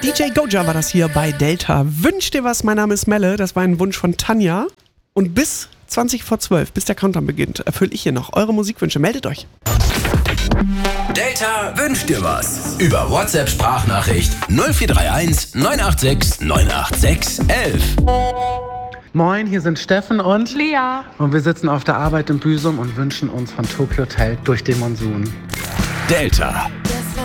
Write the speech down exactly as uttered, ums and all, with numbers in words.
D J Goja war das hier bei Delta. Wünsch dir was, mein Name ist Melle. Das war ein Wunsch von Tanja. Und bis zwanzig vor zwölf, bis der Countdown beginnt, erfülle ich hier noch eure Musikwünsche. Meldet euch. Delta wünscht dir was. Über WhatsApp-Sprachnachricht null vier drei eins neun acht sechs neun acht sechs elf. Moin, hier sind Steffen und Lea. Und wir sitzen auf der Arbeit in Büsum und wünschen uns von Tokyo Hotel Durch den Monsun. Delta.